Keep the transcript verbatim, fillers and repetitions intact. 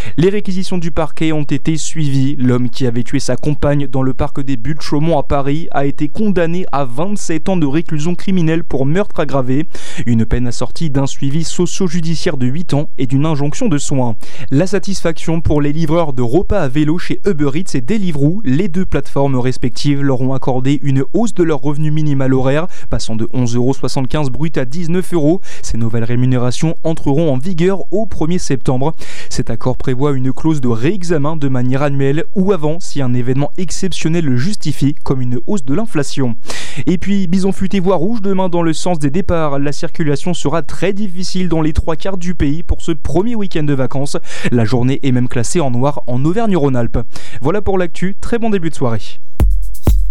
Les réquisitions du parquet ont été suivies. L'homme qui avait tué sa compagne dans le parc des Buttes Chaumont à Paris a été condamné à vingt-sept ans de réclusion criminelle pour meurtre aggravé. Une peine assortie d'un suivi socio-judiciaire de huit ans et d'une injonction de soins. La satisfaction pour les livreurs de repas à vélo chez Uber Eats et Deliveroo. Les deux plateformes respectives leur ont accordé une hausse de leur revenu minimal horaire, passant de onze euros soixante-quinze brut à dix-neuf euros. Ces nouvelles rémunérations entreront en vigueur au premier septembre. Cet accord prévoit une clause de réexamen de manière annuelle ou avant si un événement exceptionnel le justifie, comme une hausse de l'inflation. Et puis, bison futé voie rouge demain dans le sens des départs. La circulation sera très difficile dans les trois quarts du pays pour ce premier week-end de vacances. La journée est même classée en noir en Auvergne-Rhône-Alpes. Voilà pour l'actu, très bon début de soirée.